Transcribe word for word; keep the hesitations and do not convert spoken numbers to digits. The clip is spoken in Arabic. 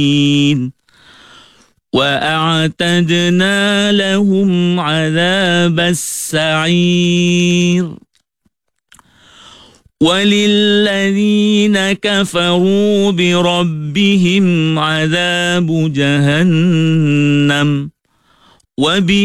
وأعتدنا لهم عذاب السعير وللذين كفروا بربهم عذاب جهنم وبئس